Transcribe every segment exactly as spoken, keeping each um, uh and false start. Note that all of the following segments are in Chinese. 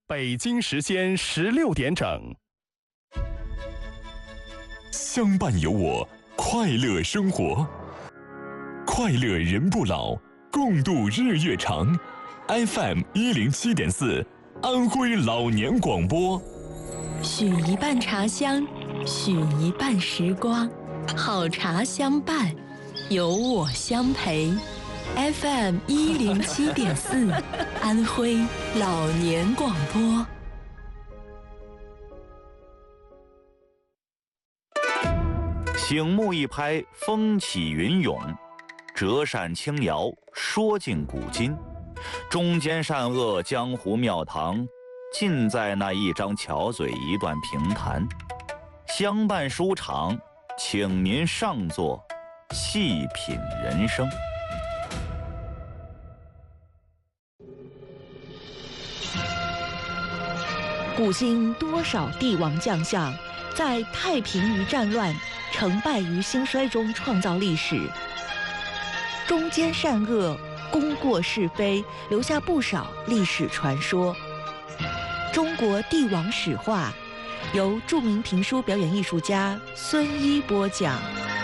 北京时间十六点整。 相伴有我，快乐生活，快乐人不老，共度日月长。F M 一零七点四，安徽老年广播。 许一半茶香，许一半时光，好茶相伴，有我相陪。F M 一零七点四，安徽老年广播。 醒目一拍，风起云涌；折扇轻摇，说尽古今。中间善恶，江湖庙堂，尽在那一张巧嘴，一段评弹。相伴书场，请您上座，细品人生。 古今多少帝王将相，在太平于战乱、成败于兴衰中创造历史，中间善恶，功过是非，留下不少历史传说。中国帝王史话，由著名评书表演艺术家孙一播讲。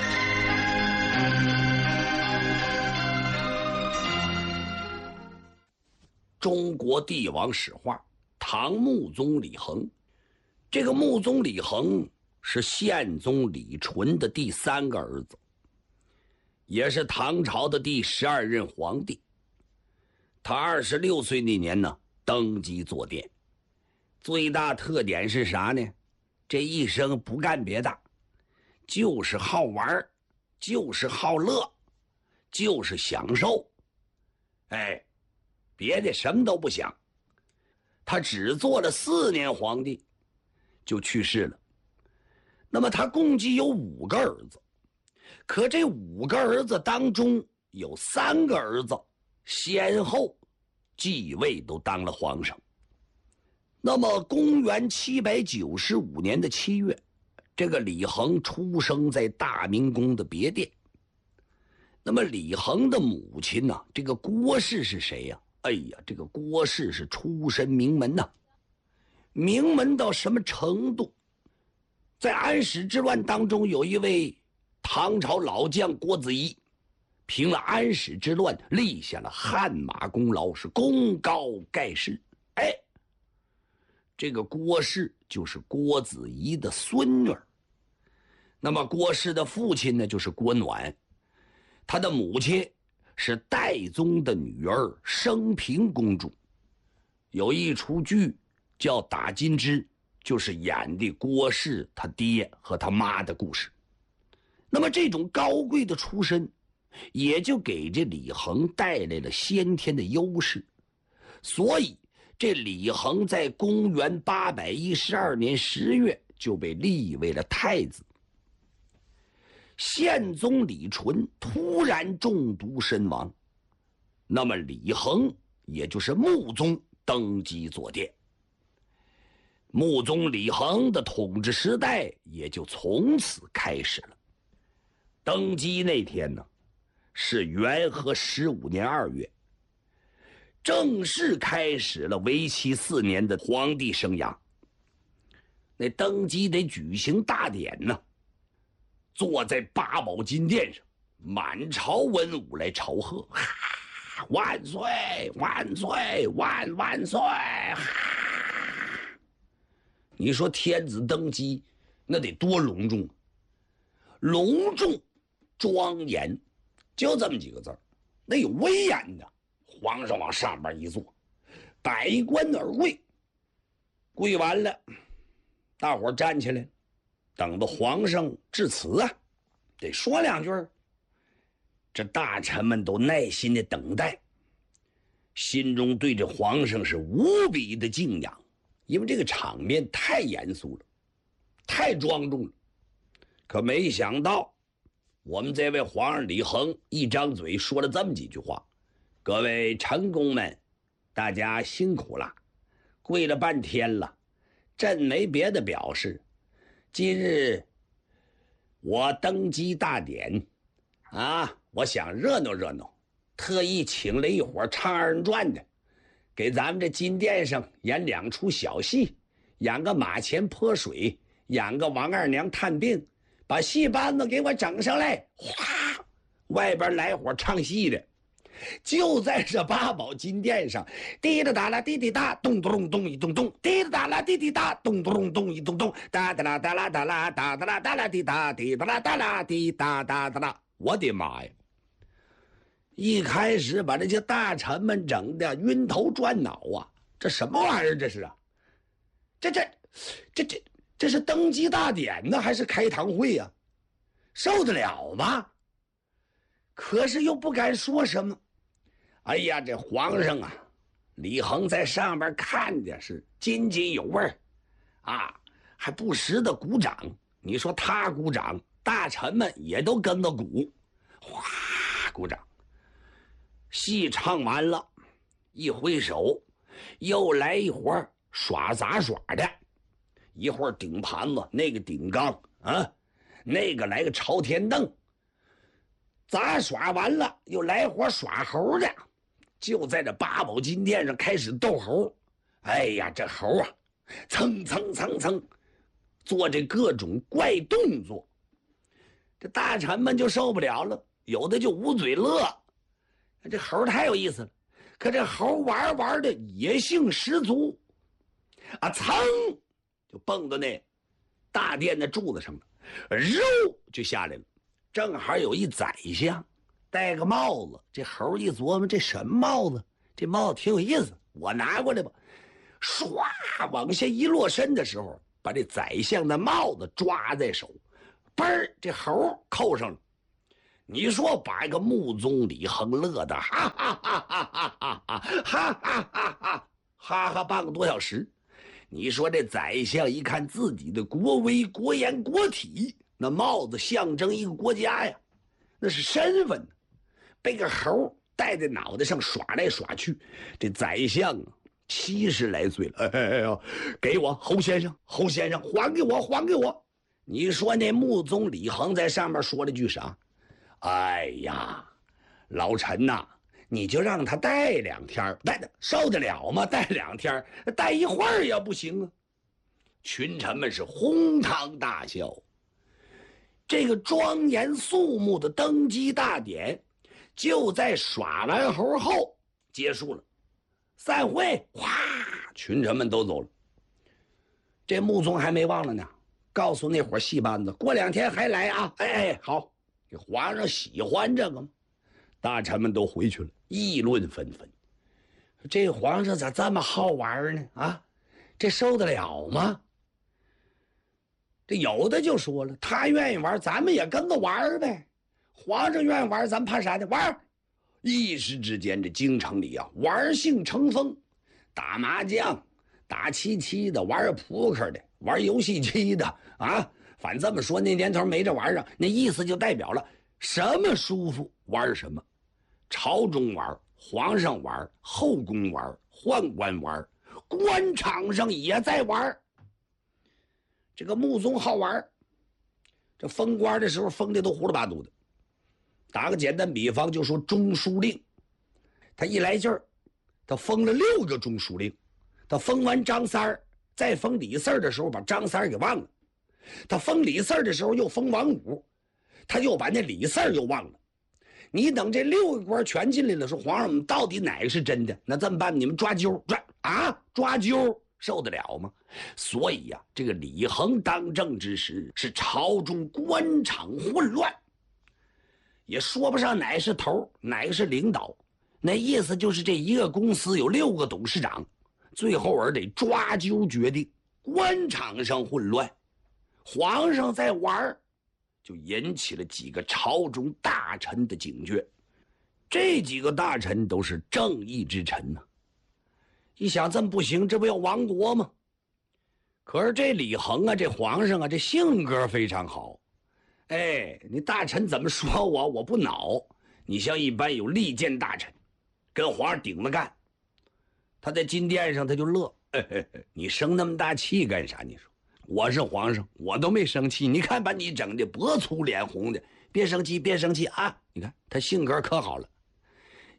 中国帝王史话，唐穆宗李恒。这个穆宗李恒是宪宗李纯的第三个儿子，也是唐朝的第十二任皇帝。他二十六岁那年呢，登基坐殿。最大特点是啥呢？这一生不干别的，就是好玩，就是好乐，就是享受。哎，别的什么都不想。他只做了四年皇帝，就去世了。那么他共计有五个儿子，可这五个儿子当中有三个儿子先后继位，都当了皇上。那么公元七百九十五年的七月，这个李恒出生在大明宫的别殿。那么李恒的母亲呢，这个郭氏是谁呀？哎呀，这个郭氏是出身名门呐，名门到什么程度？在安史之乱当中，有一位唐朝老将郭子仪，凭了安史之乱，立下了汗马功劳，是功高盖世。哎，这个郭氏就是郭子仪的孙女儿。那么郭氏的父亲呢，就是郭暖，他的母亲是代宗的女儿升平公主。有一出剧叫《打金枝》，就是演的郭氏他爹和他妈的故事。那么这种高贵的出身，也就给这李恒带来了先天的优势。所以这李恒在公元八百一十二年十月就被立为了太子。宪宗李纯突然中毒身亡，那么李恒也就是穆宗登基坐殿。穆宗李恒的统治时代也就从此开始了。登基那天呢，是元和十五年二月，正式开始了为期四年的皇帝生涯。那登基得举行大典呢，坐在八宝金殿上，满朝文武来朝贺，万岁万岁万万岁！你说天子登基那得多隆重，隆重庄严，就这么几个字儿，那有威严的。皇上往上边一坐，百官而跪，跪完了，大伙站起来，等着皇上致辞啊，得说两句。这大臣们都耐心的等待，心中对这皇上是无比的敬仰，因为这个场面太严肃了，太庄重了。可没想到，我们这位皇上李恒一张嘴说了这么几句话：各位臣工们，大家辛苦了，跪了半天了，朕没别的表示。今日我登基大典啊，我想热闹热闹，特意请了一伙唱二人转的， 给咱们这金殿上演两出小戏，演个马前泼水，演个王二娘探病，把戏班子给我整上来。哗，外边来伙唱戏的，就在这八宝金殿上，滴答答啦滴滴答，咚咚咚一咚咚，滴答答啦滴滴答，咚咚咚一咚咚，哒哒啦哒啦哒啦哒哒啦哒啦滴答，滴哒啦哒啦滴哒哒哒啦。我的妈呀！一开始把这些大臣们整的晕头转脑啊！这什么玩意儿？这是啊？这这这这这是登基大典呢，还是开堂会呀、啊？受得了吗？可是又不敢说什么。哎呀，这皇上啊，李恒在上边看的是津津有味儿，啊，还不时的鼓掌。你说他鼓掌，大臣们也都跟着鼓，哗，鼓掌。戏唱完了，一挥手，又来一会儿耍杂耍的，一会儿顶盘子，那个顶缸啊，那个来个朝天凳。杂耍完了，又来会儿耍猴的，就在这八宝金殿上开始斗猴。哎呀，这猴啊，蹭蹭蹭蹭，做这各种怪动作，这大臣们就受不了了，有的就捂嘴乐。这猴太有意思了，可这猴玩玩的野性十足，啊，噌就蹦到那大殿的柱子上了，肉就下来了。正好有一宰相戴个帽子，这猴一琢磨，这什么帽子？这帽子挺有意思，我拿过来吧。唰，往下一落身的时候，把这宰相的帽子抓在手，嘣儿，这猴扣上了。你说把一个穆宗李恒乐的哈哈哈哈哈哈哈哈哈哈哈哈哈半个多小时。你说这宰相一看自己的国威国严国体，那帽子象征一个国家呀，那是身份，被个猴戴在脑袋上耍来耍去。这宰相啊，七十来岁了，哎哎呀，给我侯先生，侯先生，还给我，还给我！你说那穆宗李恒在上面说了句啥？哎呀，老陈呐、啊，你就让他戴两天，戴的受得了吗？戴两天，戴一会儿也不行啊！群臣们是哄堂大笑。这个庄严肃穆的登基大典，就在耍完猴后结束了。散会，哗，群臣们都走了。这穆宗还没忘了呢，告诉那伙戏班子，过两天还来啊！哎哎，好。这皇上喜欢这个吗？大臣们都回去了，议论纷纷。这皇上咋这么好玩呢？啊，这受得了吗？这有的就说了，他愿意玩，咱们也跟着玩呗。皇上愿意玩，咱怕啥呢？玩！一时之间，这京城里啊，玩性成风，打麻将、打七七的，玩扑克的，玩游戏机的啊。反这么说，那年头没这玩意儿，那意思就代表了什么舒服玩什么。朝中玩，皇上玩，后宫玩，宦官玩，官场上也在玩。这个穆宗好玩，这封官的时候封的都胡了八嘟的。打个简单比方，就说中书令，他一来劲儿，他封了六个中书令。他封完张三儿，再封李四儿的时候，把张三儿给忘了。他封李四儿的时候又封王五，他又把那李四儿又忘了。你等这六个官全进来了，说皇上，我们到底哪个是真的？那这么办？你们抓阄，抓啊，抓阄，受得了吗？所以呀、啊，这个李恒当政之时，是朝中官场混乱，也说不上哪是头，哪个是领导。那意思就是这一个公司有六个董事长，最后儿得抓阄决定，官场上混乱。皇上在玩，就引起了几个朝中大臣的警觉。这几个大臣都是正义之臣呐、啊。一想这么不行，这不要亡国吗？可是这李恒啊，这皇上啊，这性格非常好。哎，你大臣怎么说我，我不恼。你像一般有利剑大臣，跟皇上顶着干，他在金殿上他就乐。嘿嘿嘿，你生那么大气干啥？你说。我是皇上，我都没生气。你看把你整的脖粗脸红的，别生气，别生气啊！你看他性格可好了。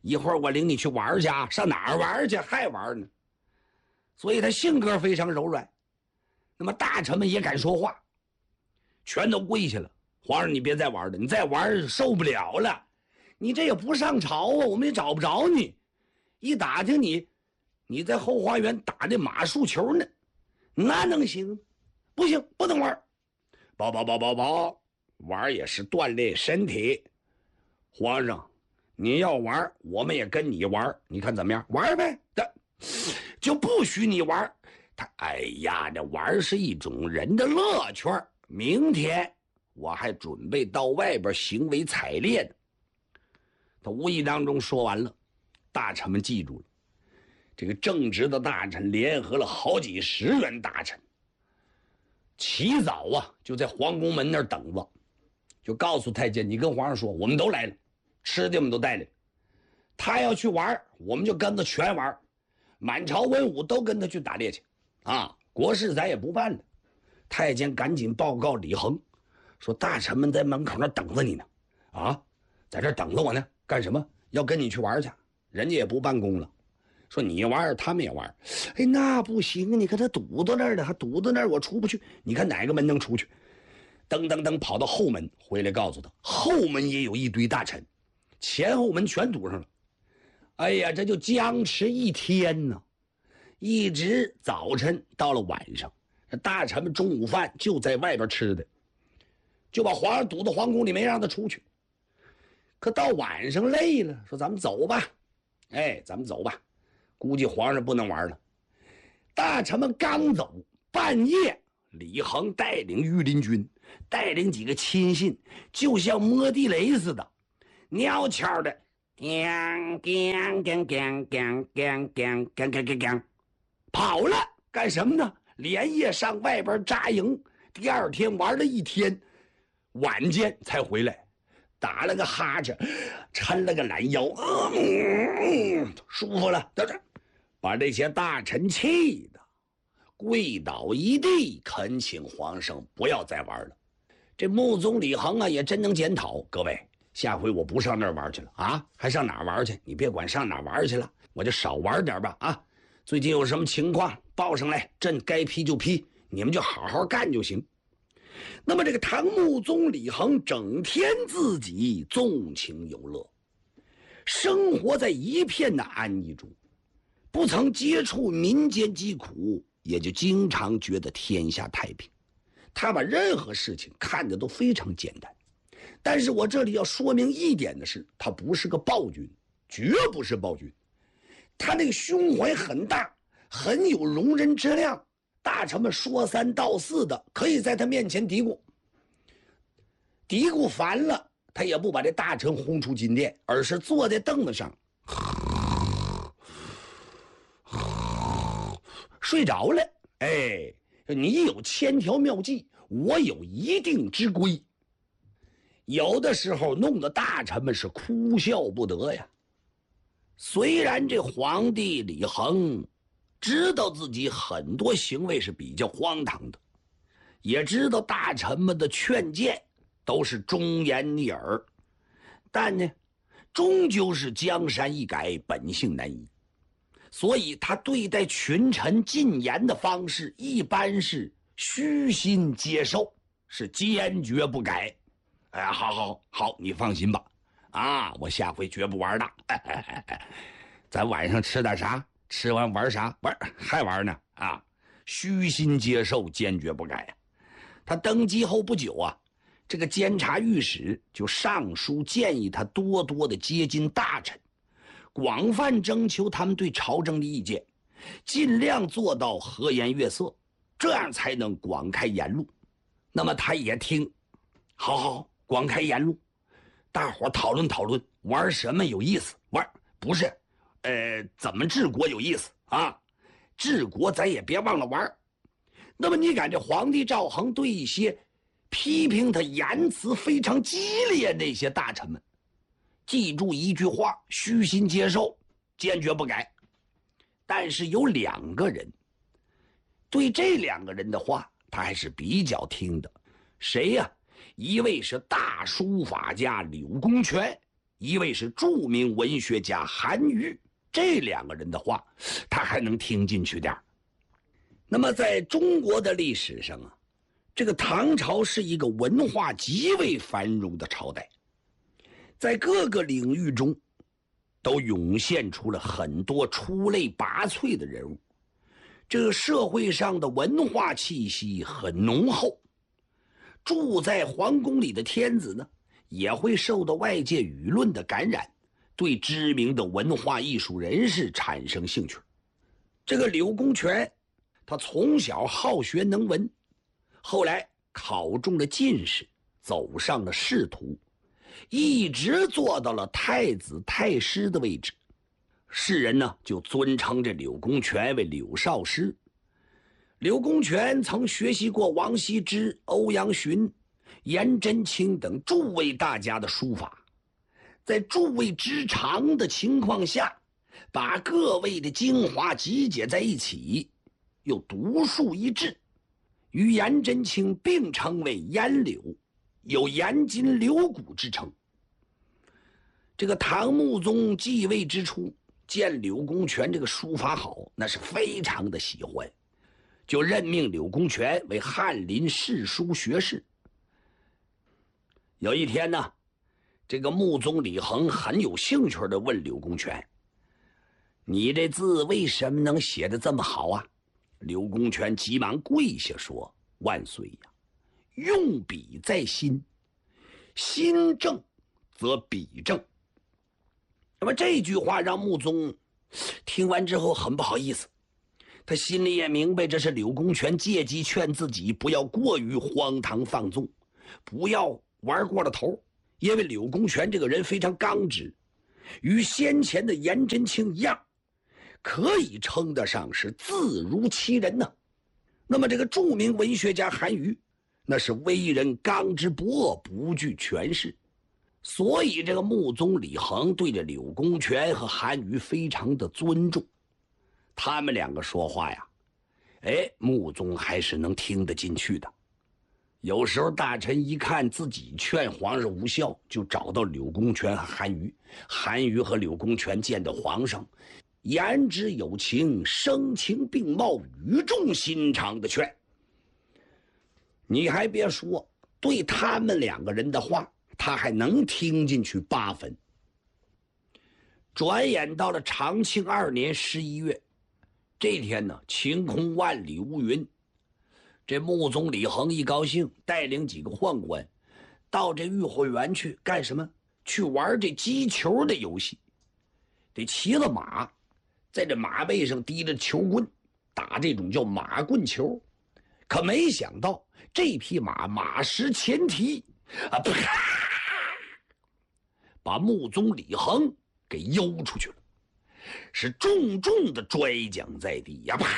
一会儿我领你去玩去啊，上哪儿玩去？还玩呢。所以他性格非常柔软。那么大臣们也敢说话，全都跪下了。皇上，你别再玩了，你再玩受不了了。你这也不上朝啊，我们也找不着你。一打听你，你在后花园打那马术球呢，那能行？不行，不能玩。宝宝宝宝宝，玩也是锻炼身体。皇上，你要玩，我们也跟你玩，你看怎么样？玩呗，就不许你玩。他哎呀，这玩是一种人的乐趣。明天我还准备到外边行为采猎呢。他无意当中说完了，大臣们记住了。这个正直的大臣联合了好几十员大臣，起早啊就在皇宫门那儿等着，就告诉太监，你跟皇上说，我们都来了，吃的我们都带来了。他要去玩，我们就跟着全玩，满朝文武都跟他去打猎去。啊，国事咱也不办了。太监赶紧报告李恒，说大臣们在门口那等着你呢。啊，在这等着我呢，干什么？要跟你去玩去。人家也不办公了，说你玩，他们也玩。哎，那不行，你看他堵到那儿了，还堵到那儿，我出不去。你看哪个门能出去？噔噔噔跑到后门，回来告诉他，后门也有一堆大臣，前后门全堵上了。哎呀，这就僵持一天呢。一直早晨到了晚上，大臣们中午饭就在外边吃的，就把皇上堵到皇宫里，没让他出去。可到晚上累了，说咱们走吧，哎，咱们走吧。估计皇上不能玩了。大臣们刚走，半夜李恒带领御林军，带领几个亲信，就像摸地雷似的，蹑跄的，gang gang gang gang gang gang gang gang gang gang。跑了干什么呢？连夜上外边扎营，第二天玩了一天，晚间才回来，打了个哈欠，抻了个懒腰，嗯，舒服了，在这把这些大臣气的跪倒一地，恳请皇上不要再玩了。这穆宗李恒啊，也真能检讨，各位，下回我不上那儿玩去了啊，还上哪儿玩去？你别管上哪儿玩去了，我就少玩点吧啊。最近有什么情况报上来，朕该批就批，你们就好好干就行。那么这个唐穆宗李恒整天自己纵情游乐，生活在一片的安逸中，不曾接触民间疾苦，也就经常觉得天下太平。他把任何事情看得都非常简单。但是我这里要说明一点的是，他不是个暴君，绝不是暴君。他那个胸怀很大，很有容人之量，大臣们说三道四的，可以在他面前嘀咕，嘀咕烦了，他也不把这大臣轰出金殿，而是坐在凳子上睡着了。哎，你有千条妙计，我有一定之规。有的时候弄得大臣们是哭笑不得呀。虽然这皇帝李恒知道自己很多行为是比较荒唐的，也知道大臣们的劝谏都是忠言逆耳，但呢，终究是江山易改，本性难移。所以他对待群臣进言的方式一般是虚心接受，是坚决不改。哎，好好好，你放心吧。啊，我下回绝不玩了。哎哎哎哎，咱晚上吃点啥？吃完玩啥？玩还玩呢？啊，虚心接受，坚决不改啊。他登基后不久啊，这个监察御史就上书建议他多多的接近大臣，广泛征求他们对朝政的意见，尽量做到和颜悦色，这样才能广开言路。那么他也听，好好广开言路。大伙讨论讨论，玩什么有意思？玩不是，呃，怎么治国有意思啊？治国咱也别忘了玩。那么你看这皇帝赵恒对一些批评他言辞非常激烈那些大臣们，记住一句话：虚心接受，坚决不改。但是有两个人，对这两个人的话，他还是比较听的。谁呀？一位是大书法家柳公权， 一位是著名文学家韩愈，这两个人的话他还能听进去点。那么在中国的历史上啊，这个唐朝是一个文化极为繁荣的朝代，在各个领域中都涌现出了很多出类拔萃的人物，这个社会上的文化气息很浓厚。住在皇宫里的天子呢，也会受到外界舆论的感染，对知名的文化艺术人士产生兴趣。这个柳公权，他从小好学能文，后来考中了进士，走上了仕途，一直做到了太子太师的位置。世人呢就尊称这柳公权为柳少师。柳公权曾学习过王羲之、欧阳询、颜真卿等诸位大家的书法，在诸位之长的情况下，把各位的精华集结在一起，又独树一帜，与颜真卿并称为颜柳，有颜筋柳骨之称。这个唐穆宗继位之初，见柳公权这个书法好，那是非常的喜欢，就任命柳公权为翰林侍书学士。有一天呢，这个穆宗李恒很有兴趣地问柳公权：“你这字为什么能写得这么好啊？”柳公权急忙跪下说：“万岁呀！用笔在心，心正则笔正。”那么这句话让穆宗听完之后很不好意思，他心里也明白这是柳公权借机劝自己不要过于荒唐放纵，不要玩过了头。因为柳公权这个人非常刚直，与先前的颜真卿一样，可以称得上是自如其人呢。那么这个著名文学家韩愈，那是为人刚直不阿，不惧权势。所以这个穆宗李恒对着柳公权和韩愈非常的尊重，他们两个说话呀，哎，穆宗还是能听得进去的。有时候大臣一看自己劝皇上无效，就找到柳公权和韩愈。韩愈和柳公权见到皇上，言之有情，声情并茂，语重心长的劝。你还别说，对他们两个人的话，他还能听进去八分。转眼到了长庆二年十一月，这天呢，晴空万里无云。这穆宗李恒一高兴，带领几个宦官到这御花园去干什么？去玩这击球的游戏。得骑了马，在这马背上提着球棍，打这种叫马棍球。可没想到这匹马马失前蹄啊，啪，把穆宗李恒给悠出去了，是重重的摔跤在地呀，啪！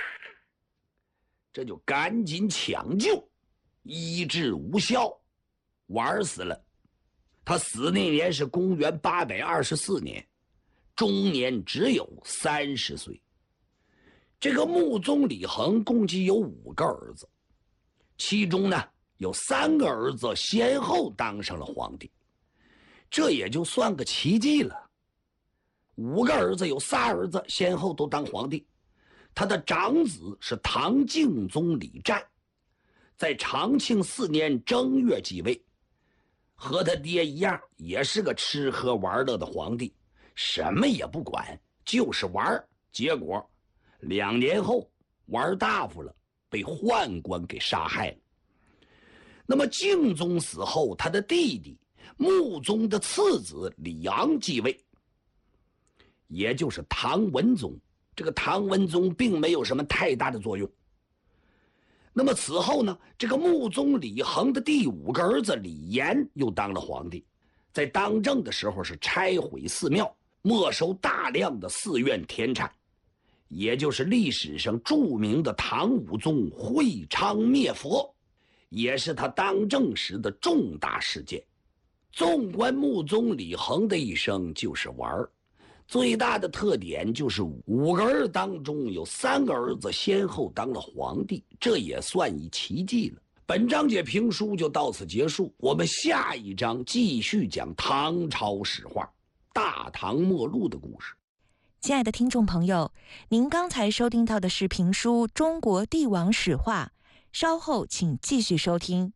这就赶紧抢救，医治无效，玩死了。他死那年是公元八百二十四年，终年只有三十岁。这个穆宗李恒共计有五个儿子，其中呢有三个儿子先后当上了皇帝，这也就算个奇迹了。五个儿子有仨儿子先后都当皇帝。他的长子是唐敬宗李湛，在长庆四年正月继位，和他爹一样，也是个吃喝玩乐的皇帝，什么也不管，就是玩。结果两年后玩大发了，被宦官给杀害了。那么敬宗死后，他的弟弟穆宗的次子李昂继位，也就是唐文宗。这个唐文宗并没有什么太大的作用。那么此后呢，这个穆宗李恒的第五个儿子李炎又当了皇帝，在当政的时候是拆毁寺庙，没收大量的寺院田产，也就是历史上著名的唐武宗会昌灭佛，也是他当政时的重大事件。纵观穆宗李恒的一生，就是玩儿。最大的特点就是五个儿子当中有三个儿子先后当了皇帝，这也算一奇迹了。 本章节评书就到此结束，我们下一章继续讲唐朝史话，大唐末路的故事。 亲爱的听众朋友，您刚才收听到的是评书《中国帝王史话》，稍后请继续收听。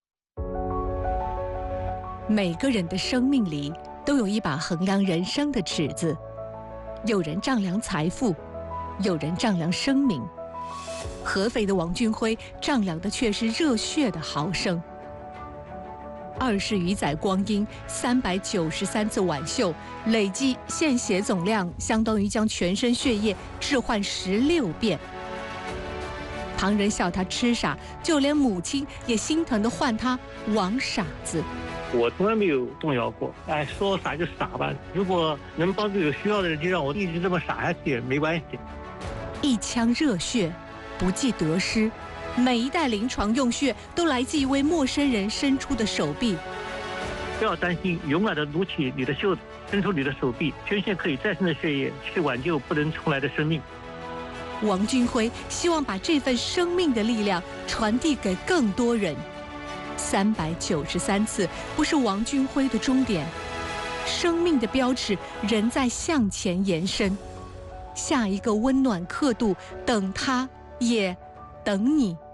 每个人的生命里都有一把衡量人生的尺子，有人丈量财富，有人丈量生命。合肥的王俊辉丈量的却是热血的毫升。二十余载光阴，三百九十三次挽袖，累计献血总量相当于将全身血液置换十六遍。旁人笑他痴傻，就连母亲也心疼地唤他王傻子。 我从来没有动摇过，哎，说我傻就傻吧，如果能帮助有需要的人，就让我一直这么傻下去也没关系。 一腔热血，不计得失。每一袋临床用血都来自一位陌生人伸出的手臂。 不要担心，勇敢地撸起你的袖子，伸出你的手臂，捐献可以再生的血液，去挽救不能重来的生命。 王俊辉希望把这份生命的力量传递给更多人。三百九十三次不是王俊辉的终点，生命的标尺仍在向前延伸。下一个温暖刻度，等他，也等你。